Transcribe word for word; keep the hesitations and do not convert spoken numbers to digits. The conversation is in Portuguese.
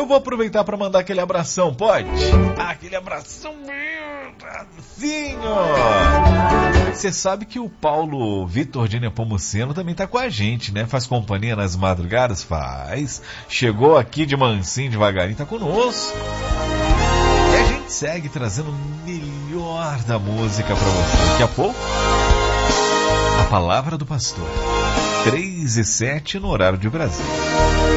vou aproveitar para mandar aquele abração, pode? Ah, aquele abração meu, Razinho. Você sabe que o Paulo Vitor de Nepomuceno também tá com a gente, né? Faz companhia nas madrugadas? Faz. Chegou aqui de mansinho, devagarinho, tá conosco. E a gente segue trazendo o melhor da música para você. Daqui a pouco, a palavra do pastor. três e sete no horário de Brasília.